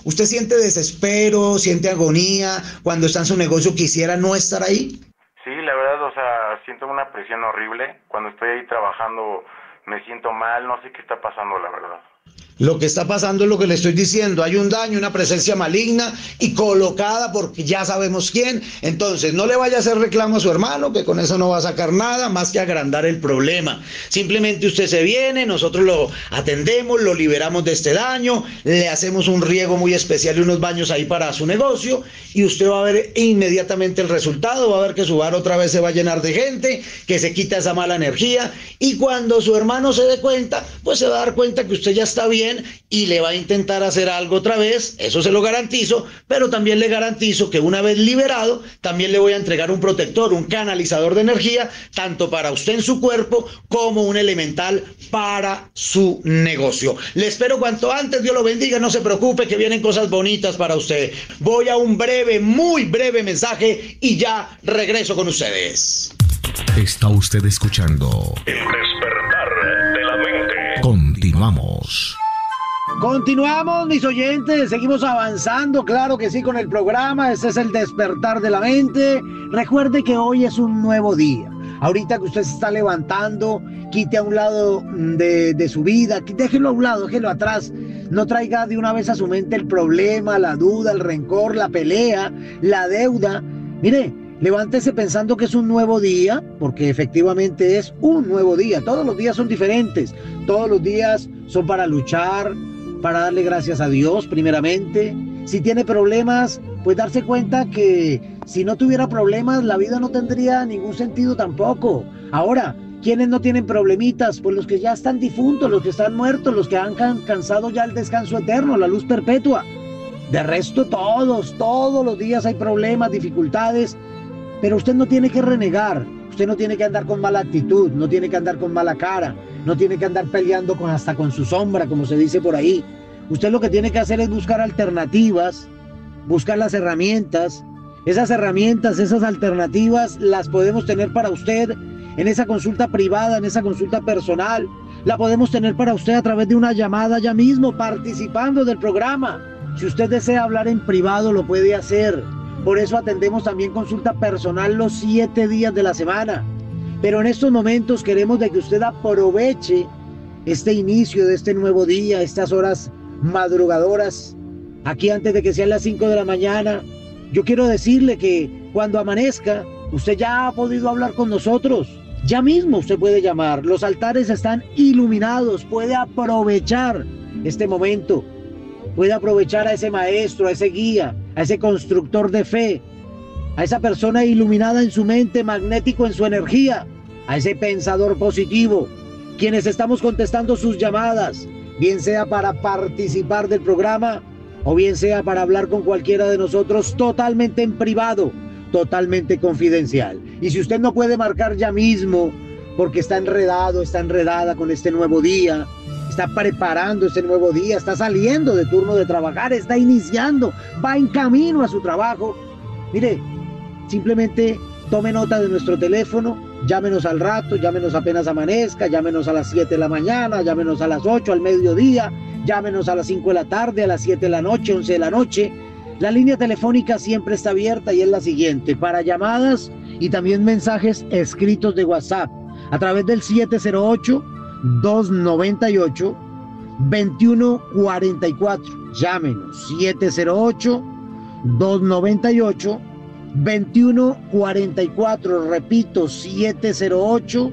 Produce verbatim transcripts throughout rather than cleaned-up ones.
¿Usted siente desespero, siente agonía cuando está en su negocio, quisiera no estar ahí? Sí, la verdad, o sea, siento una presión horrible. Cuando estoy ahí trabajando me siento mal, no sé qué está pasando, la verdad. Lo que está pasando es lo que le estoy diciendo, hay un daño, una presencia maligna y colocada porque ya sabemos quién. Entonces no le vaya a hacer reclamo a su hermano, que con eso no va a sacar nada más que agrandar el problema. Simplemente usted se viene, nosotros lo atendemos, lo liberamos de este daño, le hacemos un riego muy especial y unos baños ahí para su negocio y usted va a ver inmediatamente el resultado, va a ver que su bar otra vez se va a llenar de gente, que se quita esa mala energía y cuando su hermano se dé cuenta, pues se va a dar cuenta que usted ya está bien y le va a intentar hacer algo otra vez, eso se lo garantizo, pero también le garantizo que una vez liberado, también le voy a entregar un protector, un canalizador de energía, tanto para usted en su cuerpo como un elemental para su negocio. Le espero cuanto antes, Dios lo bendiga, no se preocupe que vienen cosas bonitas para usted. Voy a un breve, muy breve mensaje y ya regreso con ustedes. Está usted escuchando El despertar de la mente. Continuamos. Continuamos, mis oyentes, seguimos avanzando, claro que sí, con el programa. Este es el despertar de la mente. Recuerde que hoy es un nuevo día. Ahorita que usted se está levantando, quite a un lado de, de su vida, déjelo a un lado, déjelo atrás. No traiga de una vez a su mente el problema, la duda, el rencor, la pelea, la deuda. Mire, levántese pensando que es un nuevo día, porque efectivamente es un nuevo día. Todos los días son diferentes, todos los días son para luchar, para darle gracias a Dios primeramente. Si tiene problemas, pues darse cuenta que si no tuviera problemas, la vida no tendría ningún sentido tampoco. Ahora, ¿quiénes no tienen problemitas? Pues los que ya están difuntos, los que están muertos, los que han alcanzado ya el descanso eterno, la luz perpetua. De resto, todos, todos los días hay problemas, dificultades, pero usted no tiene que renegar, usted no tiene que andar con mala actitud, no tiene que andar con mala cara, no tiene que andar peleando con, hasta con su sombra, como se dice por ahí. Usted lo que tiene que hacer es buscar alternativas, buscar las herramientas. Esas herramientas, esas alternativas las podemos tener para usted en esa consulta privada, en esa consulta personal. La podemos tener para usted a través de una llamada ya mismo, participando del programa. Si usted desea hablar en privado, lo puede hacer. Por eso atendemos también consulta personal los siete días de la semana. Pero en estos momentos queremos de que usted aproveche este inicio de este nuevo día, estas horas madrugadoras, aquí antes de que sean las cinco de la mañana. Yo quiero decirle que cuando amanezca, usted ya ha podido hablar con nosotros. Ya mismo usted puede llamar. Los altares están iluminados. Puede aprovechar este momento. Puede aprovechar a ese maestro, a ese guía, a ese constructor de fe, a esa persona iluminada en su mente, magnético en su energía, a ese pensador positivo, quienes estamos contestando sus llamadas, bien sea para participar del programa o bien sea para hablar con cualquiera de nosotros totalmente en privado, totalmente confidencial. Y si usted no puede marcar ya mismo porque está enredado, está enredada con este nuevo día, está preparando este nuevo día, está saliendo de turno de trabajar, está iniciando, va en camino a su trabajo, mire, simplemente tome nota de nuestro teléfono, llámenos al rato, llámenos apenas amanezca, llámenos a las siete de la mañana, llámenos a las ocho, al mediodía, llámenos a las cinco de la tarde, a las siete de la noche, once de la noche. La línea telefónica siempre está abierta y es la siguiente, para llamadas y también mensajes escritos de WhatsApp, a través del siete cero ocho, dos nueve ocho, dos uno cuatro cuatro. Llámenos, siete cero ocho, dos nueve ocho, dos uno cuatro cuatro. Repito, siete cero ocho,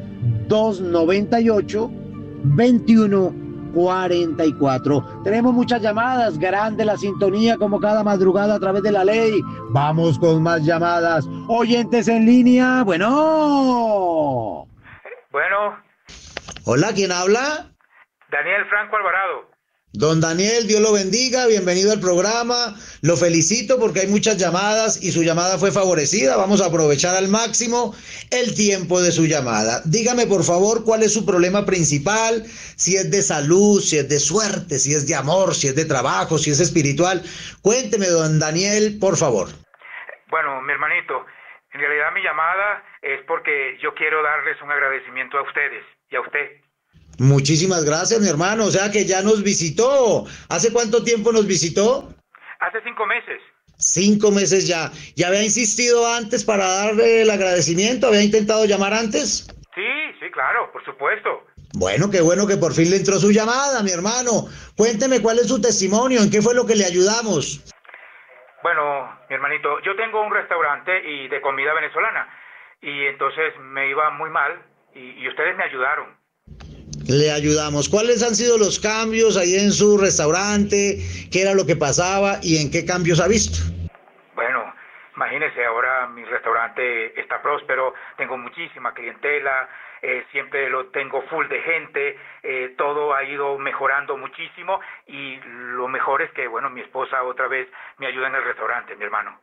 dos nueve ocho, dos uno cuatro cuatro. Tenemos muchas llamadas, grande la sintonía como cada madrugada a través de la ley. Vamos con más llamadas. Oyentes en línea, bueno. Bueno. Hola, ¿quién habla? Daniel Franco Alvarado. Don Daniel, Dios lo bendiga, bienvenido al programa. Lo felicito porque hay muchas llamadas y su llamada fue favorecida. Vamos a aprovechar al máximo el tiempo de su llamada. Dígame, por favor, cuál es su problema principal, si es de salud, si es de suerte, si es de amor, si es de trabajo, si es espiritual. Cuénteme, don Daniel, por favor. Bueno, mi hermanito, en realidad mi llamada es porque yo quiero darles un agradecimiento a ustedes y a usted. Muchísimas gracias, mi hermano. O sea que ya nos visitó. ¿Hace cuánto tiempo nos visitó? Hace cinco meses. Cinco meses ya. ¿Ya había insistido antes para darle el agradecimiento? ¿Había intentado llamar antes? Sí, sí, claro, por supuesto. Bueno, qué bueno que por fin le entró su llamada, mi hermano. Cuénteme cuál es su testimonio, en qué fue lo que le ayudamos. Bueno, mi hermanito, yo tengo un restaurante y de comida venezolana y entonces me iba muy mal y, y ustedes me ayudaron. Le ayudamos. ¿Cuáles han sido los cambios ahí en su restaurante? ¿Qué era lo que pasaba y en qué cambios ha visto? Bueno, imagínese, ahora mi restaurante está próspero, tengo muchísima clientela, eh, siempre lo tengo full de gente, eh, todo ha ido mejorando muchísimo y lo mejor es que, bueno, mi esposa otra vez me ayuda en el restaurante, mi hermano.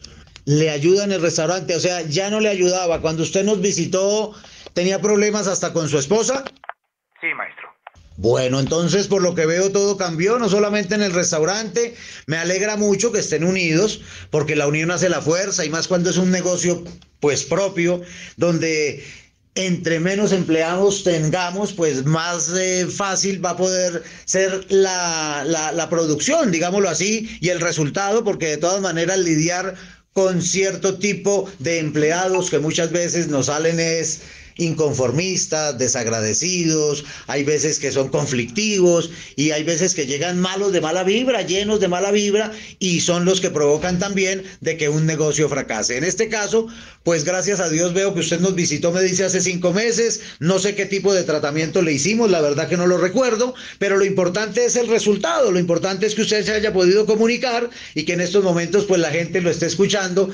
Le ayuda en el restaurante, o sea, ya no le ayudaba. Cuando usted nos visitó, ¿tenía problemas hasta con su esposa? Sí, maestro. Bueno, entonces por lo que veo todo cambió, no solamente en el restaurante. Me alegra mucho que estén unidos, porque la unión hace la fuerza y más cuando es un negocio pues propio, donde entre menos empleados tengamos, pues más eh, fácil va a poder ser la, la, la producción, digámoslo así, y el resultado, porque de todas maneras lidiar con cierto tipo de empleados que muchas veces nos salen es inconformistas, desagradecidos, hay veces que son conflictivos y hay veces que llegan malos de mala vibra, llenos de mala vibra y son los que provocan también de que un negocio fracase. En este caso, pues gracias a Dios veo que usted nos visitó, me dice, hace cinco meses, no sé qué tipo de tratamiento le hicimos, la verdad que no lo recuerdo, pero lo importante es el resultado, lo importante es que usted se haya podido comunicar y que en estos momentos pues la gente lo esté escuchando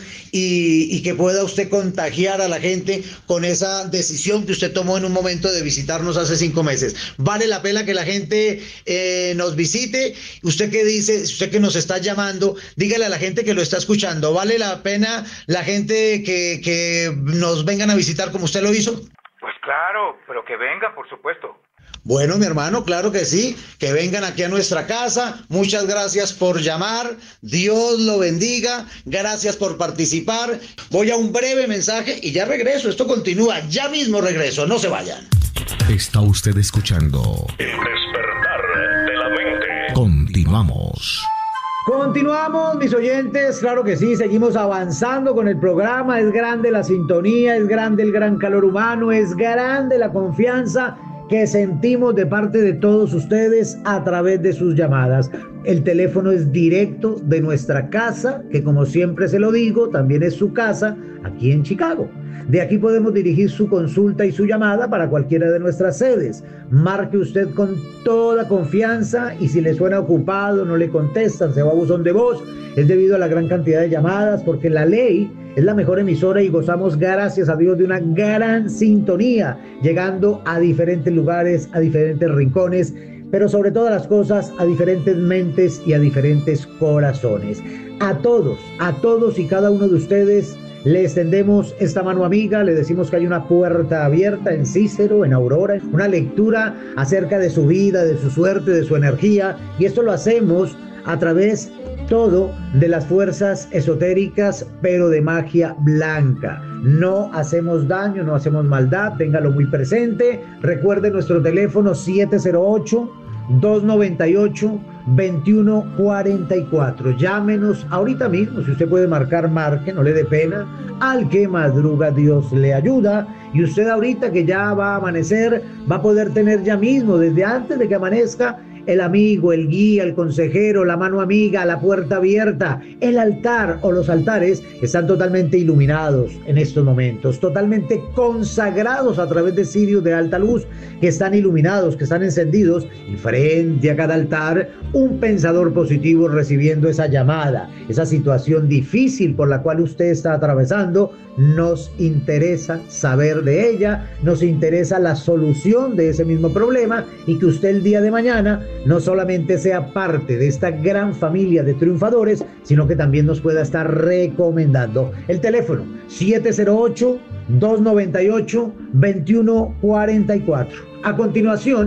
y, y que pueda usted contagiar a la gente con esa decisión que usted tomó en un momento de visitarnos hace cinco meses. Vale la pena que la gente eh, nos visite. Usted que dice, usted que nos está llamando, dígale a la gente que lo está escuchando, ¿vale la pena la gente que, que nos vengan a visitar como usted lo hizo? Pues claro, pero que vengan, por supuesto. Bueno, mi hermano, claro que sí, que vengan aquí a nuestra casa. Muchas gracias por llamar, Dios lo bendiga, gracias por participar. Voy a un breve mensaje y ya regreso, esto continúa, ya mismo regreso, no se vayan. Está usted escuchando El despertar de la mente. Continuamos. Continuamos, mis oyentes, claro que sí, seguimos avanzando con el programa. Es grande la sintonía, es grande el gran calor humano, es grande la confianza que sentimos de parte de todos ustedes a través de sus llamadas. El teléfono es directo de nuestra casa, que como siempre se lo digo, también es su casa, aquí en Chicago. De aquí podemos dirigir su consulta y su llamada para cualquiera de nuestras sedes. Marque usted con toda confianza y si le suena ocupado, no le contestan, se va a buzón de voz, es debido a la gran cantidad de llamadas, porque la ley es la mejor emisora y gozamos, gracias a Dios, de una gran sintonía, llegando a diferentes lugares, a diferentes rincones, pero sobre todas las cosas, a diferentes mentes y a diferentes corazones. A todos, a todos y cada uno de ustedes, le extendemos esta mano amiga, le decimos que hay una puerta abierta en Cícero, en Aurora, una lectura acerca de su vida, de su suerte, de su energía, y esto lo hacemos a través todo de las fuerzas esotéricas, pero de magia blanca. No hacemos daño, no hacemos maldad, téngalo muy presente. Recuerde nuestro teléfono siete cero ocho, dos nueve ocho, dos uno cuatro cuatro. Llámenos ahorita mismo, si usted puede marcar, marque, no le dé pena. Al que madruga Dios le ayuda. Y usted ahorita que ya va a amanecer, va a poder tener ya mismo, desde antes de que amanezca, el amigo, el guía, el consejero, la mano amiga, la puerta abierta. El altar o los altares están totalmente iluminados en estos momentos, totalmente consagrados a través de cirios de alta luz que están iluminados, que están encendidos, y frente a cada altar un pensador positivo recibiendo esa llamada, esa situación difícil por la cual usted está atravesando. Nos interesa saber de ella, nos interesa la solución de ese mismo problema y que usted el día de mañana no solamente sea parte de esta gran familia de triunfadores, sino que también nos pueda estar recomendando. El teléfono siete cero ocho, dos nueve ocho, dos uno cuatro cuatro. A continuación,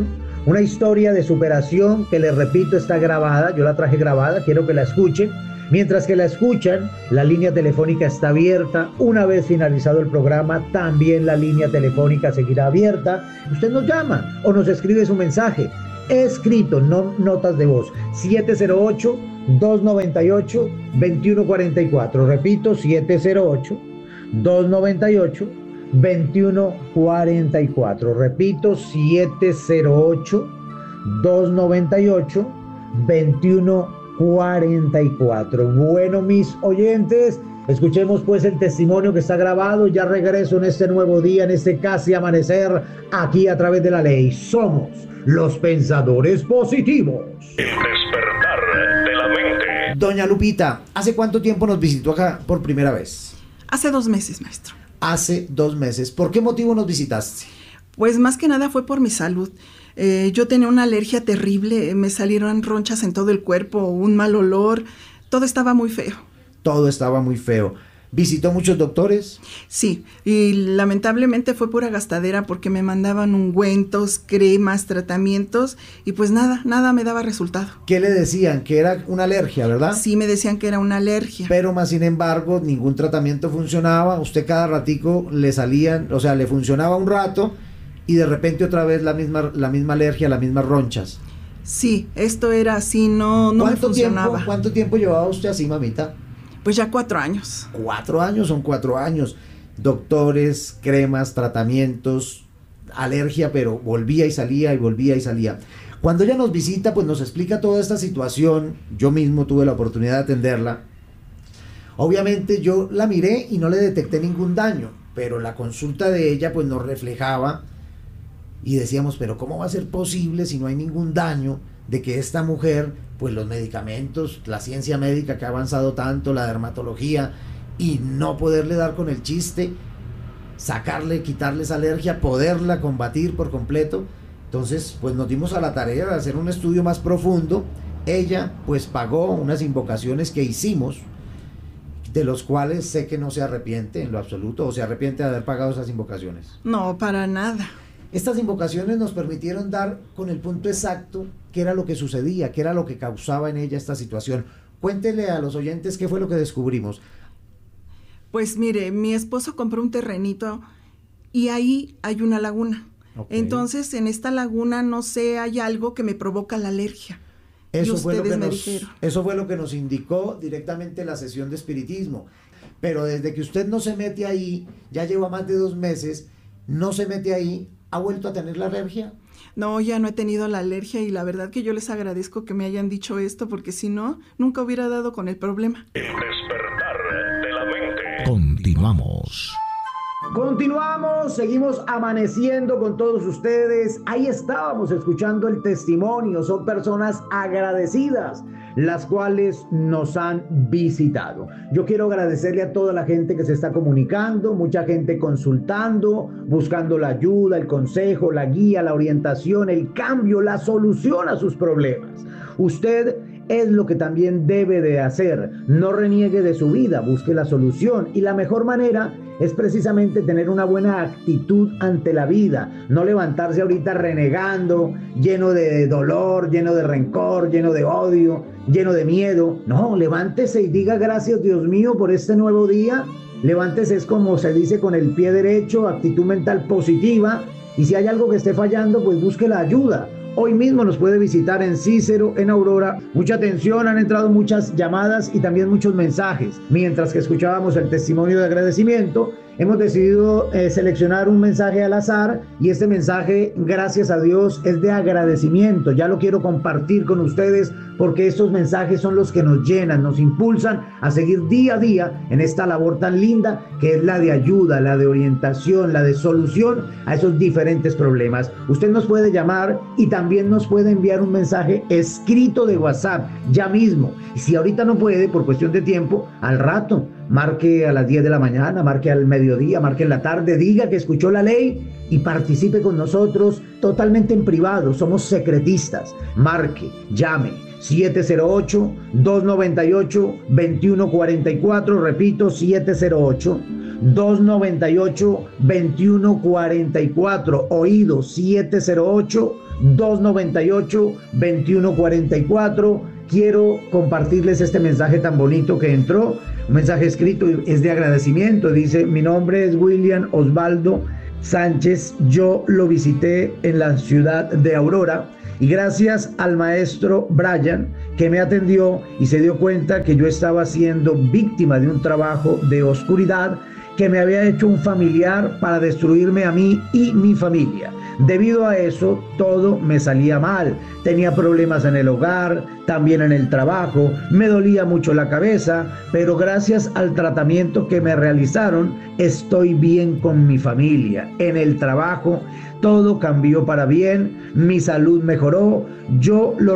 Una historia de superación que, les repito, está grabada. Yo la traje grabada, quiero que la escuchen. Mientras que la escuchan, la línea telefónica está abierta. Una vez finalizado el programa, también la línea telefónica seguirá abierta. Usted nos llama o nos escribe su mensaje escrito, no notas de voz. siete cero ocho, dos nueve ocho, dos uno cuatro cuatro. Repito, siete cero ocho, dos nueve ocho, dos uno cuatro cuatro. Repito, siete cero ocho, dos nueve ocho, dos uno cuatro cuatro. Bueno, mis oyentes, escuchemos pues el testimonio que está grabado. Ya regreso en este nuevo día, en este casi amanecer, aquí a través de la ley. Somos los pensadores positivos. El despertar de la mente. Doña Lupita, ¿hace cuánto tiempo nos visitó acá por primera vez? Hace dos meses, maestro. Hace dos meses. ¿Por qué motivo nos visitaste? Pues más que nada fue por mi salud. Eh, yo tenía una alergia terrible, me salieron ronchas en todo el cuerpo, un mal olor, todo estaba muy feo. Todo estaba muy feo. ¿Visitó muchos doctores? Sí, y lamentablemente fue pura gastadera porque me mandaban ungüentos, cremas, tratamientos y pues nada, nada me daba resultado. ¿Qué le decían? Que era una alergia, ¿verdad? Sí, me decían que era una alergia. Pero más sin embargo, ningún tratamiento funcionaba. Usted cada ratico le salían, o sea, le funcionaba un rato y de repente otra vez la misma, la misma alergia, las mismas ronchas. Sí, esto era así, no, no me funcionaba. Tiempo, ¿Cuánto tiempo llevaba usted así, mamita? Pues ya cuatro años. Cuatro años, son cuatro años. Doctores, cremas, tratamientos, alergia, pero volvía y salía y volvía y salía. Cuando ella nos visita, pues nos explica toda esta situación. Yo mismo tuve la oportunidad de atenderla. Obviamente yo la miré y no le detecté ningún daño, pero la consulta de ella pues nos reflejaba y decíamos, pero ¿cómo va a ser posible si no hay ningún daño de que esta mujer, pues los medicamentos, la ciencia médica que ha avanzado tanto, la dermatología, y no poderle dar con el chiste, sacarle, quitarle esa alergia, poderla combatir por completo? Entonces, pues nos dimos a la tarea de hacer un estudio más profundo. Ella, pues pagó unas invocaciones que hicimos, de los cuales sé que no se arrepiente en lo absoluto, o se arrepiente de haber pagado esas invocaciones. No, para nada. Estas invocaciones nos permitieron dar con el punto exacto qué era lo que sucedía, qué era lo que causaba en ella esta situación. Cuéntele a los oyentes qué fue lo que descubrimos. Pues mire, mi esposo compró un terrenito y ahí hay una laguna. Okay. Entonces, en esta laguna, no sé, hay algo que me provoca la alergia. Eso y fue, lo que me nos, dijeron. eso fue lo que nos indicó directamente la sesión de espiritismo. Pero desde que usted no se mete ahí, ya lleva más de dos meses, no se mete ahí, ¿ha vuelto a tener la alergia? No, ya no he tenido la alergia y la verdad que yo les agradezco que me hayan dicho esto porque si no, nunca hubiera dado con el problema. El despertar de la mente. Continuamos. Continuamos, seguimos amaneciendo con todos ustedes. Ahí estábamos escuchando el testimonio. Son personas agradecidas las cuales nos han visitado. Yo quiero agradecerle a toda la gente que se está comunicando, mucha gente consultando, buscando la ayuda, el consejo, la guía, la orientación, el cambio, la solución a sus problemas. Usted es lo que también debe de hacer. No reniegue de su vida, busque la solución y la mejor manera es precisamente tener una buena actitud ante la vida, no levantarse ahorita renegando, lleno de dolor, lleno de rencor, lleno de odio, lleno de miedo. No, levántese y diga gracias Dios mío por este nuevo día. Levántese, es como se dice, con el pie derecho, actitud mental positiva, y si hay algo que esté fallando, pues busque la ayuda. Hoy mismo nos puede visitar en Cícero, en Aurora. Mucha atención, han entrado muchas llamadas y también muchos mensajes. Mientras que escuchábamos el testimonio de agradecimiento, hemos decidido eh, seleccionar un mensaje al azar y este mensaje, gracias a Dios, es de agradecimiento. Ya lo quiero compartir con ustedes porque estos mensajes son los que nos llenan, nos impulsan a seguir día a día en esta labor tan linda que es la de ayuda, la de orientación, la de solución a esos diferentes problemas. Usted nos puede llamar y también nos puede enviar un mensaje escrito de WhatsApp ya mismo. Y si ahorita no puede por cuestión de tiempo, al rato, marque a las diez de la mañana, marque al mediodía, marque en la tarde, diga que escuchó la ley y participe con nosotros totalmente en privado. Somos secretistas. Marque, llame siete cero ocho, dos nueve ocho, dos uno cuatro cuatro, repito, siete cero ocho, dos nueve ocho, dos uno cuatro cuatro, oído, siete cero ocho, dos nueve ocho, dos uno cuatro cuatro. Quiero compartirles este mensaje tan bonito que entró, un mensaje escrito, es de agradecimiento. Dice: mi nombre es William Osvaldo Sánchez, yo lo visité en la ciudad de Aurora y gracias al maestro Brian, que me atendió y se dio cuenta que yo estaba siendo víctima de un trabajo de oscuridad que me había hecho un familiar para destruirme a mí y mi familia. Debido a eso, todo me salía mal. Tenía problemas en el hogar, también en el trabajo, me dolía mucho la cabeza, pero gracias al tratamiento que me realizaron, estoy bien con mi familia. En el trabajo, todo cambió para bien, mi salud mejoró, yo lo